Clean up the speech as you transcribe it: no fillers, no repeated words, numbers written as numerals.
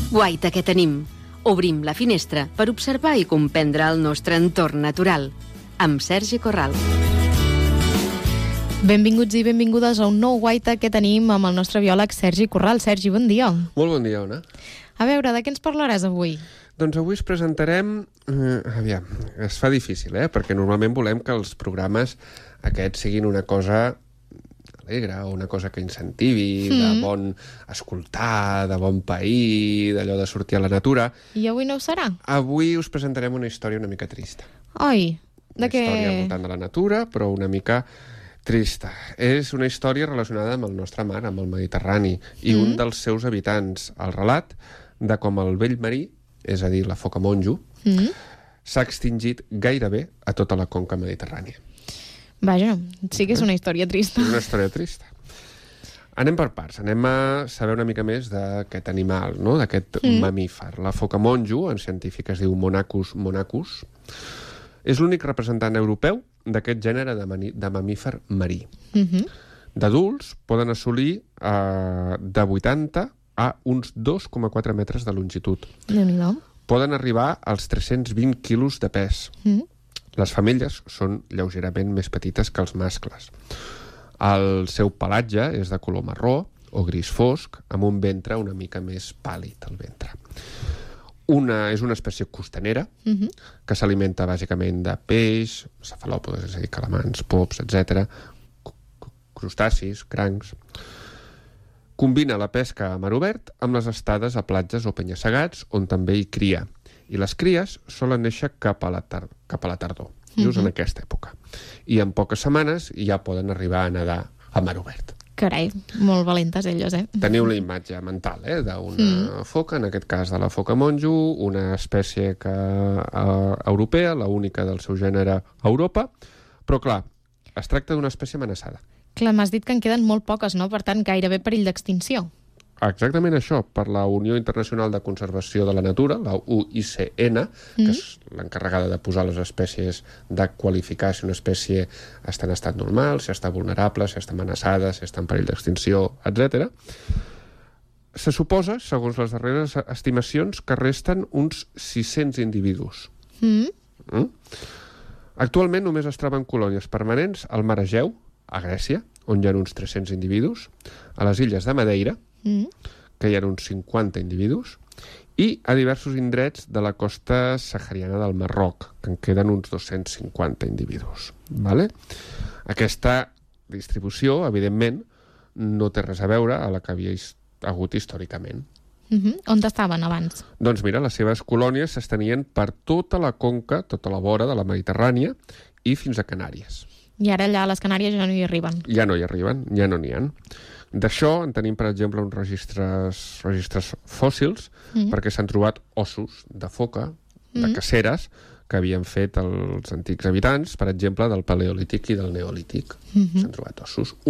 Guaita que tenim. Obrim la finestra per observar i comprendre el nostre entorn natural. Amb Sergi Corral. Benvinguts i benvingudes a un nou Guaita que tenim amb el nostre biòleg Sergi Corral. Sergi, bon dia. Molt bon dia, Ona. A veure, de què ens parlaràs avui? Doncs avui us presentarem... aviam, es fa difícil, perquè normalment volem que els programes aquests siguin una cosa alegre, o una cosa que incentivi, de bon escoltar, de bon pair, d'allò de sortir a la natura. I avui no ho serà? Avui us presentarem una història una mica trista. Oi, de què? Una història al voltant de la natura, però una mica trista. És una història relacionada amb el nostre mar, amb el Mediterrani, i un dels seus habitants, el relat de com el vell marí, és a dir, la foca monjo, s'ha extingit gairebé a tota la conca mediterrània. Vaja, sí que és una història trista. És una història trista. Anem per parts, anem a saber una mica més d'aquest animal, no? D'aquest mamífer. La foca monjo, en científic es diu Monachus monachus, és l'únic representant europeu d'aquest gènere de mamífer marí. D'adults poden assolir de 80 a uns 2,4 metres de longitud. Déu-n'hi-do. Poden arribar als 320 quilos de pes. Les femelles són lleugerament més petites que els mascles. El seu pelatge és de color marró o gris fosc, amb un ventre una mica més pàl·lid, el ventre. És una espècie costanera que s'alimenta bàsicament de peix, cefalòpodes, és a dir, calamars, pops, etc., crustacis, crancs. Combina la pesca a mar obert amb les estades a platges o penya-segats, on també hi cria. I les cries solen néixer cap a la tardor, just en aquesta època. I en poques setmanes ja poden arribar a nedar a mar obert. Carai, molt valentes elles, Teniu la imatge mental, d'una foca, en aquest cas de la foca monjo, una espècie europea, l'única del seu gènere a Europa, però clar, es tracta d'una espècie amenaçada. Clar, m'has dit que en queden molt poques, no? Per tant, gairebé perill d'extinció. Exactament això, per la Unió Internacional de Conservació de la Natura, la UICN, que és l'encarregada de posar les espècies, de qualificar si una espècie està en estat normal, si està vulnerable, si està amenaçada, si està en perill d'extinció, etc. Se suposa, segons les darreres estimacions, que resten uns 600 individus. Actualment només es troben colònies permanents al mar Egeu, a Grècia, on hi ha uns 300 individus, a les illes de Madeira, que hi ha uns 50 individus, i a diversos indrets de la costa sahariana del Marroc, que en queden uns 250 individus. Vale? Aquesta distribució, evidentment, no té res a veure a la que havia hagut històricament. On estaven abans? Doncs mira, les seves colònies s'estenien per tota la conca, tota la vora de la Mediterrània i fins a Canàries. I ara allà a les Canàries ja no hi arriben. Ja no hi arriben, ja no n'hi ha. D'això en tenim, per exemple, uns registres fòssils, perquè s'han trobat ossos de foca, de caceres, que havien fet els antics habitants, per exemple, del Paleolític i del Neolític. S'han trobat ossos.